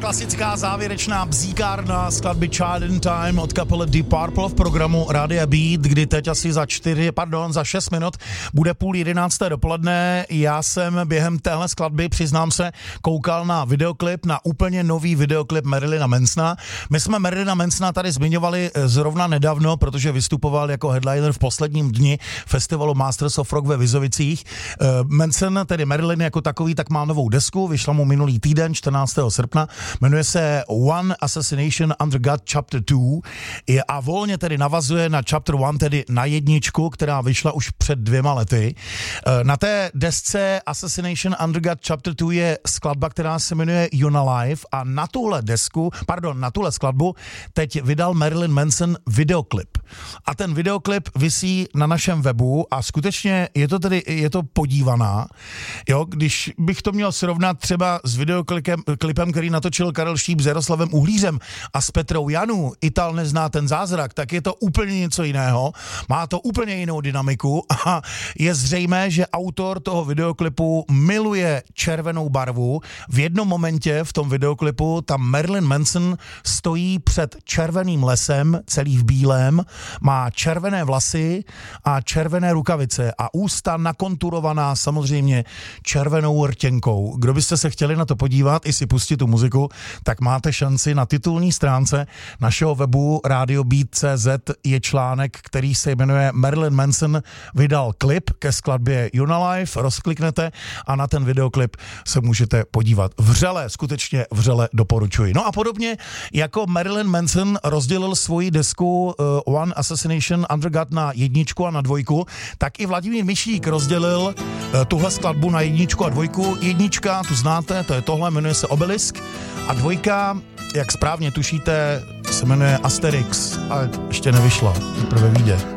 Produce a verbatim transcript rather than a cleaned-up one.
klasická závěrečná bzíkárna skladby Child in Time od kapely Deep Purple v programu Rádia Beat, kdy teď asi za čtyři, pardon, za šest minut bude půl jedenácté dopoledne. Já jsem během téhle skladby, přiznám se, koukal na videoklip, na úplně nový videoklip Marilyna Mansona. My jsme Marilyna Mansona tady zmiňovali zrovna nedávno, protože vystupoval jako headliner v posledním dni festivalu Masters of Rock ve Vizovicích. Manson, tedy Marilyn jako takový, tak má novou desku, vyšla mu minulý týden, čtrnáctého srpna, jmenuje se One Assassination Under God Chapter two a volně tedy navazuje na Chapter one, tedy na jedničku, která vyšla už před dvěma lety. Na té desce Assassination Under God Chapter two je skladba, která se jmenuje Unalive a na tuhle desku, pardon, na tuhle skladbu teď vydal Marilyn Manson videoklip. A ten videoklip visí na našem webu a skutečně je to tedy, je to podívaná. Jo, když bych to měl srovnat třeba s videoklipem, klipem, který natočil Karel Šíp s Jaroslavem Uhlířem a s Petrou Janu, Ital nezná ten zázrak, tak je to úplně něco jiného. Má to úplně jinou dynamiku a je zřejmé, že autor toho videoklipu miluje červenou barvu. V jednom momentě v tom videoklipu tam Marilyn Manson stojí před červeným lesem, celý v bílém, má červené vlasy a červené rukavice a ústa nakonturovaná samozřejmě červenou rtěnkou. Kdo byste se chtěli na to podívat i si pustit tu muziku, tak máte šanci. Na titulní stránce našeho webu Radio Beat tečka cé zet je článek, který se jmenuje Marilyn Manson vydal klip ke skladbě Unalive, rozkliknete a na ten videoklip se můžete podívat. Vřele, skutečně vřele doporučuji. No a podobně jako Marilyn Manson rozdělil svoji desku uh, One Assassination Under God na jedničku a na dvojku, tak i Vladimír Mišík rozdělil uh, tuhle skladbu na jedničku a dvojku. Jednička, tu znáte, to je tohle, jmenuje se Obelisk a dvojka, jak správně tušíte, se jmenuje Asterix a ještě nevyšla, teprve vyjde.